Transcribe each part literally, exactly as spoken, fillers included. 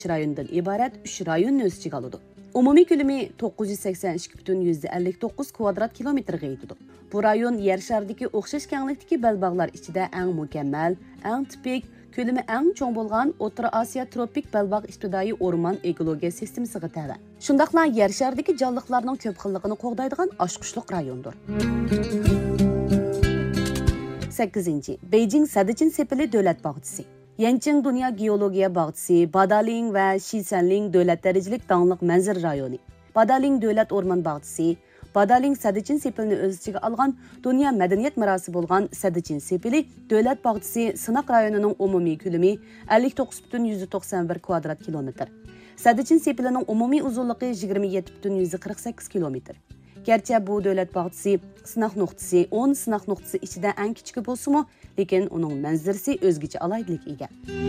rayondan ibaret üç rayonni o'z ichiga oladi. Umumiy ko'lami to'qqiz yuz sakson ikki butun ellik to'qqiz kvadrat kilometrga yetadi. Bu rayon yer sharidagi o'xshash kenglikdagi belbog'lar ichida eng mukammal, eng tipik, ko'lami eng cho'ng bo'lgan O'rta Osiyo tropik belbog' ibtidoiy o'rmon ekologiya sistemasiga tava. Shundaqla yer sharidagi jonliqlarning ko'p xilligini qo'g'daydigan oshqushliq rayondir. sakkizinchi. Beijing Sadichin sepili davlat bog'chisi. Yancheng Dünya Geologiya bog'chisi, Badaling va Shisanling davlat darajalik dangliq manzara rayoni. Badaling davlat o'rmon bog'chisi, Badaling Sadichin sepilini o'z ichiga olgan dunyo madaniyat merosi bo'lgan Sadichin sepili davlat bog'chisi Sinoq rayonining umumiy ko'lami ellik to'qqiz butun to'qson bir kvadrat kilometr. Sadichin sepilining umumiy uzunligi yigirma yetti butun qirq sakkiz kilometr. Gerçi bu davlat bog'chisi sinoq nuqtasi o'n sinoq nuqtasi ichida eng kichigi bo'lsa-mu, lekin uning manzarasi o'zgacha alaydilik ega.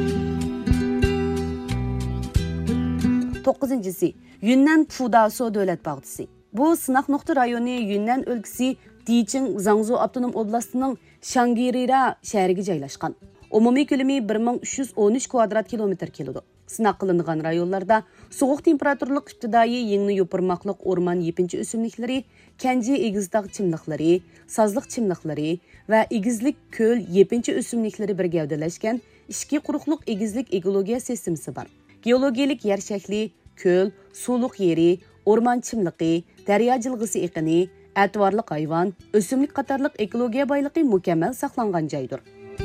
to'qqizinchisi. Yunnan Fudaso davlat bog'chisi. Bu sinoq nuqta rayoni Yunnan o'lkasi Diching Zangzhou avtonom oblastining Shangirira shahriga joylashgan. Umumiy ko'lami bir ming uch yuz o'n uch kvadrat kilometr keladi. Sinoq qilingan rayonlarda sovuq temperaturlik ibtidoiy yengni yo'pirmoqliq o'rmon yepinchi o'simliklari, kanji egiztog' chimliqlari, sozliq chimliqlari va egizlik ko'l yepinchi o'simliklari bir gavdalashgan ikki quruqliq egizlik ekologiya sistemasi bor. Geologiyalik yer shakli, ko'l, suvliq yeri, o'rmon chimliqi, daryo jilg'isi iqini, atvorliq hayvon, o'simlik qatorliq ekologiya boyligi mukammal saqlangan joydir.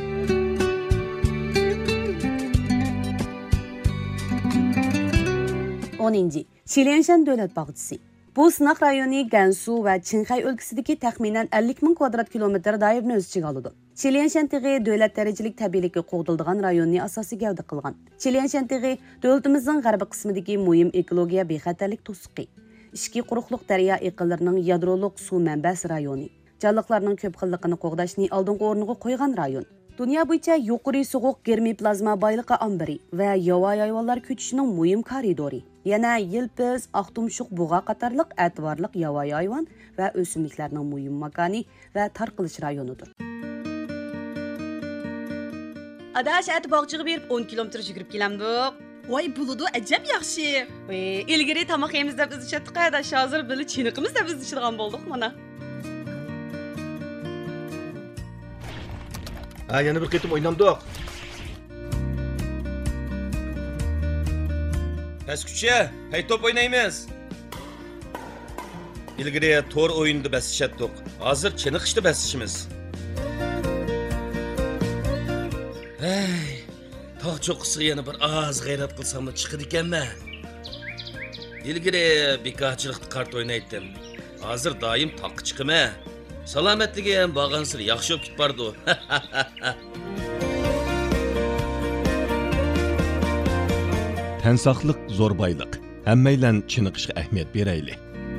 o'ninchi. Chilianshan davlat bog'chisi. Bu sinoq rayoni Gansu va Qinghai o'lkasidagi taxminan ellik ming kvadrat kilometr doirani o'z ichiga oladi. Chilianshan tig'i davlat darajalik tabiiylikka qo'g'dildigan rayonni asosiy gavda qilgan. Chilianshan tig'i davlatimizning g'arbiy qismidagi muhim ekologiya bexatarlik to'siqi. Ikki quruqliq daryo iqinlarining yadroliq suv manbasi rayoni. Jonliqlarning ko'p xilligini qo'g'dashni oldingi o'rniga qo'ygan rayon. Dunyo bo'yicha yuqori sovuq germoplazma boyligi ombiri va yovvoyi hayvonlar ko'chishining muhim koridori. Yana yilpiz, oqtumshuq bug'a qatorliq atvorliq yovvoyi hayvon va o'simliklarning muhim makoni va tarqalish rayonidir. Adash at bog'chiga berib o'n kilometr yugurib kelamdik. Voy buludu ajab yaxshi. Ey, ilgari tomoq yemiz deb biz chatdiq, adash hozir bili chiniqimiz deb biz ichirgan bo'ldik mana. Ha, yana bir qitim o'ynamdik. Pesküçe, hey top oynaymiz. İlgiri tor oyunda besişettik. Hazır çeniq işte besişimiz. Hey, tağ çok kısa yana bir az gayret kılsam da çıkır ikenme. İlgiri bekahçılıkta kart oynaydım. Hazır daim taqı çıkıma. Salametliğe bağansır yaxşı öp git bardı. Tensaqlıq zorbaylıq. Həmməylə çiniqişə əhmiyyət verəyli.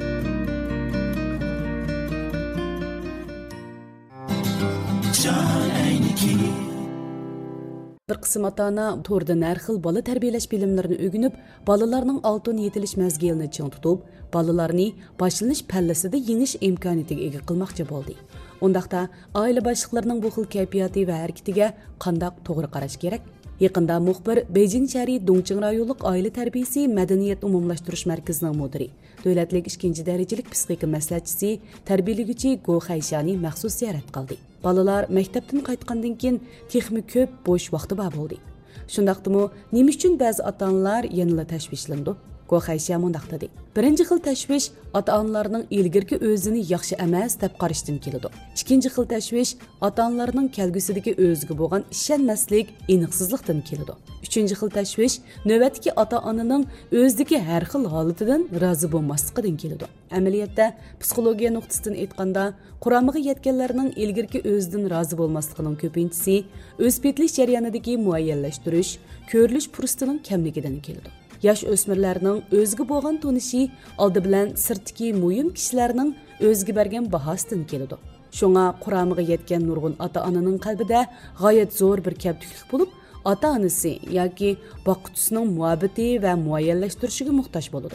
Bir qism ota-ona tordan har xil bola tarbiyalash bilimlarini o'rganib, bolalarning oltin yetilish mezgilini ching tutib, bolalarni boshlanish pallasida yengish imkoniyatiga ega qilmoqchi bo'ldi. Undaqda oila boshliqlarining bu xil kayfiyati va harakatiga qanday to'g'ri qarash kerak? Yaqında muxbir Beijing shahri Dongqing rayonlik oila tarbiyasi madaniyat umumlashtirish markazining mudiri, davlatlik ikkinchi darajalik psixika maslahatchisi, tarbiyalovchi Go Xayshani maxsus ziyorat qildi. Balalar maktabdan qaytgandan keyin texmi ko'p bo'sh vaqti bor bo'ldi. Shundaqdimi, nima uchun ba'zi ota-onalar yanada tashvishlandi? Go Xaysha mundaq dedi. Birinchi xil tashvish ota-onalarning ilgirki o'zini yaxshi emas deb qarashdan keladi. Ikkinchi xil tashvish ota-onalarning kelgusidagi o'ziga bo'lgan ishonmaslik, aniqsizlikdan keladi. Uchinchi xil tashvish navbatdagi ota-onaning o'zidagi har xil holatidan rozi bo'lmasligidan keladi. Amaliyotda psixologiya nuqtasidan aytganda, quramiga yetganlarning ilgirki o'zidan rozi bo'lmasligining ko'pinchisi o'z petlish jarayonidagi muayyanlashtirish, ko'rilish fursatining kamligidan keladi. Yosh o'smirlarning o'ziga bo'lgan tonishi oldi bilan sirtdagi muhim kishilarning o'ziga bergan bahosidan keladi. Shunga quramiga yetgan nurg'un ota-onaning qalbida g'oyat zo'r bir kaptuklik bo'lib, ota-onasi yoki boquvchisining muhabbati va muayyanlashtirishiga muhtoj bo'ladi.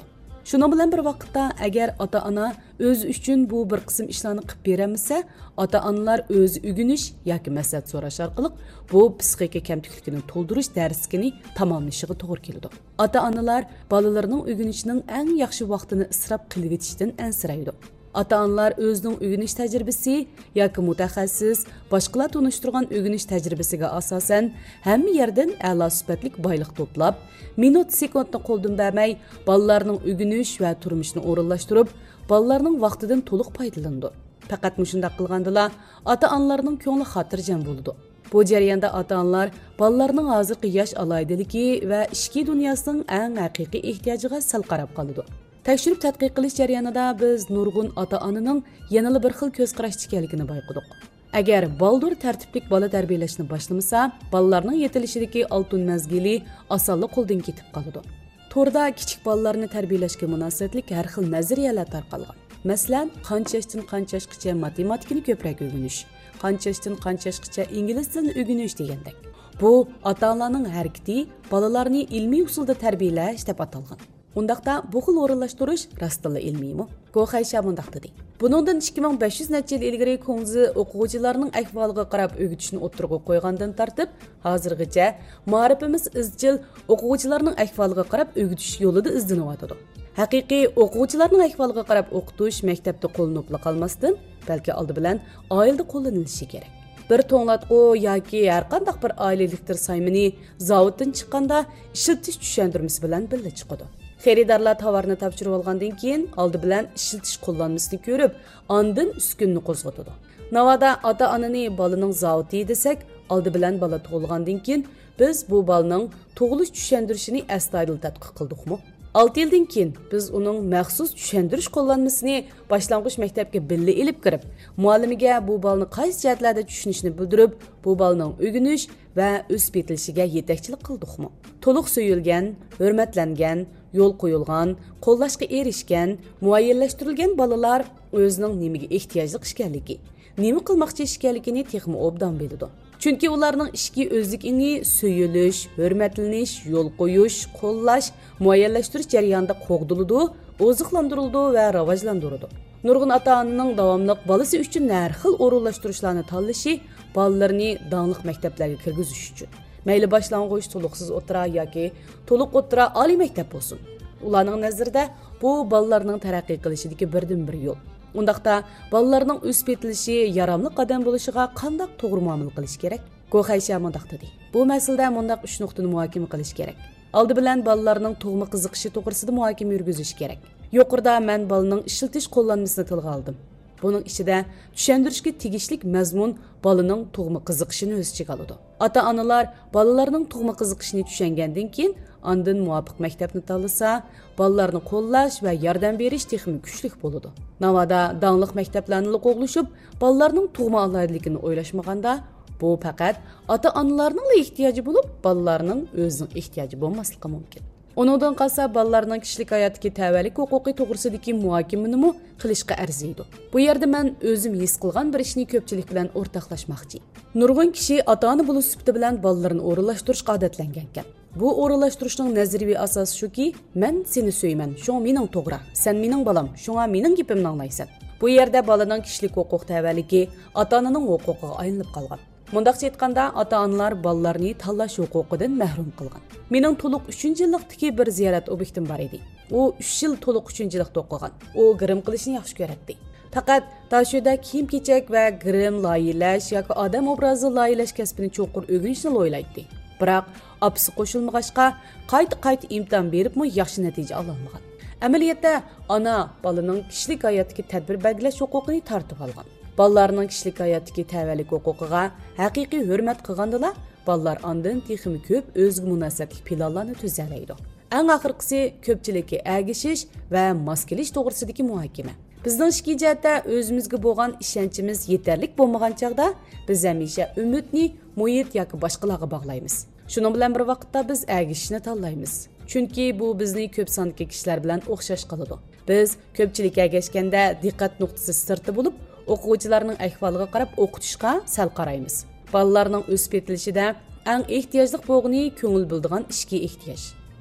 Şuna bilan bir vaqtda agar ota-ona o'zi uchun bu bir qism ishlarni qilib bermasa, ota-onalar o'zi o'g'inish yoki maslahat so'rash orqali bu psixika kamtikligini to'ldirish darsigini tamomlashiga to'g'ri keladi. Ota-onalar bolalarining o'g'inishining eng yaxshi vaqtini isrof qilib etishdan ansiraydi. Ata-onalar o'zining o'g'inish tajribasi yoki mutaxassis boshqalar tunishtirgan o'g'inish tajribasiga asosan hamma yerdan a'lo sifatli boylik to'plab, minut sekundni qo'ldan bermay bolalarning o'g'inish va turmushini o'rinlashtirib, bolalarning vaqtidan to'liq foydalandi. Faqat shunday qilgandala ata-onalarning ko'ngli xotirjam bo'ldi. Bu jarayonda ata-onalar bolalarning hozirgi yosh aloydiligi va ishki dunyosining eng haqiqiy ehtiyojiga sal qarab qoladi. Tekshirib tadqiq qilish jarayonida biz nurg'un ota-onaning yanada bir xil ko'z qarash ekanligini bayqadik. Agar baldur tartiblik bola tarbiyalashni boshlamasa, bolalarning yetilishidagi oltin mazgili osonlik qo'ldan ketib qoladi. To'rda kichik bolalarni tarbiyalashga munosabatlik har xil nazariyalar tarqalgan. Masalan, qancha yoshdan qancha yoshgacha matematikani ko'proq o'rganish, qancha yoshdan qancha yoshgacha ingliz tilini o'rganish degandek. Bu ota-onalarning harakati bolalarni ilmiy usulda tarbiyalash deb atalgan. Undaqda bu xil o'rinlashtirish rostla ilmiymi? Go'xaysha bundaq dedi. Buningdan ikki ming besh yuz necha yil ilgari Ko'ngzi o'quvchilarning ahvoliga qarab o'rgatishni o'tirg'a qo'ygandan tartib, hozirgacha ma'rifimiz izchil o'quvchilarning ahvoliga qarab o'rgatish yo'lida izlanyotdi. Haqiqiy o'quvchilarning ahvoliga qarab o'qitish maktabda qo'llanib qolmasdan, balki oldi bilan oilada qo'llanilishi kerak. Bir to'nglatqu yoki har qanday bir oilalikdir saymini zavoddan chiqqanda ishiltish tushuntirmasi bilan birga chiqadi. Xaridorlar tovarni topshirib olgandan keyin oldi bilan ishiltish qo'llanmasini ko'rib, ondan uskunni qo'zg'atadi. Navoda ota-onani bolaning zavodi desak, oldi bilan bola tug'ilgandan keyin biz bu bolaning tug'ilish tushuntirishini astoydil tadqiq qildikmi? olti yildan keyin biz uning maxsus tushuntirish qo'llanmasini boshlang'ich maktabga birga ilib kirib, muallimiga bu bolani qaysi jihatlarda tushunishni bildirib, bu bolaning o'rganish va o'sib yetilishiga yetakchilik qildikmi? To'liq so'yilgan, hurmatlangan, yo'l qo'yilgan, qo'llashga erishgan, muayyanlashtirilgan bolalar o'zining nimaga ehtiyojli ekanligi, nima qilmoqchi ekanligini texmi obdan biladi. Chunki ularning ishki o'zlik ingi so'yilish, hurmatlanish, yo'l qo'yish, qo'llash, muayyanlashtirish jarayonida qo'g'diladi, oziqlantiriladi va rivojlantiriladi. Nurg'un ota-onaning davomli bolasi uchun har xil o'rinlashtirishlarni tanlashi bolalarni dangliq maktablarga kirgizish uchun. Mayli boshlang'ich, to'liqsiz o'tira yoki to'liq o'tira oliy maktab bo'lsin. Ularning nazarida bu bolalarning taraqqiy qilishidagi birdan-bir yo'l. Undaqda bolalarning o'sib yetilishi, yaramli qadam bo'lishiga qanday to'g'ri muomala qilish kerak? Go'xaysha mundaq dedi. Bu masalada mundaq uch nuqtani muhokama qilish kerak. Oldi bilan bolalarning tug'ma qiziqishi to'g'risida muhokama yurgizish kerak. Yuqorida men bolaning ishiltish qo'llanmasini tilga oldim. Buning ichida tushuntirishga tegishlik mazmun bolaning tug'ma qiziqishini o'z ichiga oladi. Ota-onalar bolalarning tug'ma qiziqishini tushungandan keyin ondan muvofiq maktabni tanlasa, bolalarni qo'llash va yordam berish texnik kuchlik bo'ladi. Navoda dangliq maktablarni qo'g'lishib, bolalarning tug'ma alohidligini o'ylashmaganda, bu faqat ota-onalarning ehtiyoji bo'lib, bolalarning o'zining ehtiyoji bo'lmasligi mumkin. Onundan qalsa bolalarning kishilik hayotiga tavallik huquqi to'g'risidagi muhokamani qilishga arziydi. Bu yerda men o'zim his qilgan bir ishni ko'pchilik bilan o'rtoqlashmoqchi. Nurg'un kishi ota-ona bo'lish sifati bilan bolalarni o'rinlashtirishga odatlangan ekan. Bu o'rinlashtirishning nazariy asosi shuki, men seni so'yman, shu mening to'g'ri, sen mening bolam, shunga mening gapimni anglaysan. Bu yerda bolaning kishilik huquq tavalligi ota-onaning huquqiga aylanib qolgan. Mundaqcha aytganda, ota-onalar bolalarni tanlash huquqidan mahrum qilgan. Mening to'liq uchinchi yillikdagi bir ziyorat obyektim bor edi. U uch yil to'liq uchinchi yillikda o'qigan. U grim qilishni yaxshi ko'radi. Faqat tashuda kiyim-kechak va grim loyihalash yoki odam obrazi loyihalash kasbini cho'qur o'rganishni o'ylaydi. Biroq apsi qo'shilmag'achqa qayta-qayta imtihon beribmi yaxshi natija ola olmagan. Amaliyotda ona bolaning kishilik hayotiga tadbir belgilash huquqini tortib olgan. Bolalarning kishilik hayotiga tavallik huquqiga haqiqiy hurmat qilgandala, bolalar ondan texmi ko'p o'ziga munosabatli planlarni tuzalaydi. Eng oxirgisi ko'pchilikka agishish va mos kelish to'g'risidagi muhokama. Bizning ishki jihatda o'zimizga bo'lgan ishonchimiz yetarli bo'lmagan chaqda, biz hamisha umidni muhit yoki boshqalarga bog'laymiz. Shuning bilan bir vaqtda biz agishishni tanlaymiz. Chunki bu bizning ko'p sonli kishilar bilan o'xshash qiladi. Biz ko'pchilik agashganda diqqat nuqtasi sirti bo'lib, o'quvchilarning ahvoliga qarab o'qitishga sal qaraymiz. Bolalarning o'sib yetilishida eng ehtiyojli bo'lgani ko'ngil bildigan ishga ehtiyoj.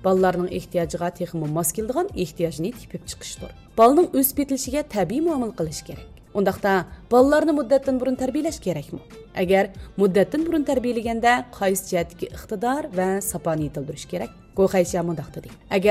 balalarning ehtiyojiga texmi mos keladigan ehtiyojni tepib chiqishdir. Balaning o'sib yetilishiga tabiiy muomala qilish kerak. Undaqda balalarni muddatdan burun tarbiyalash kerakmi? Agar muddatdan burun tarbiyalaganda qaysi jihatdagi iqtidor va saponi yetildirish kerak? Qo'yxaysha mundaq dedi. Agar